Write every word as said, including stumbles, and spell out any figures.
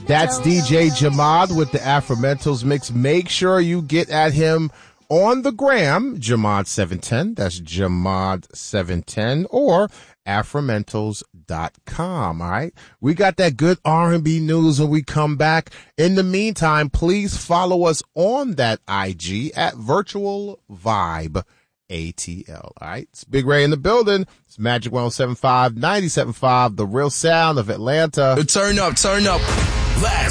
That's D J Jamad with the Afromentals mix. Make sure you get at him on the gram, Jamad seven ten. That's Jamad seven ten, or afromentals dot com. All right. We got that good R and B news when we come back. In the meantime, please follow us on that I G at Virtual Vibe A T L. All right. It's Big Ray in the building. It's Magic one oh seven point five, ninety-seven point five, the real sound of Atlanta. Turn up, turn up. Last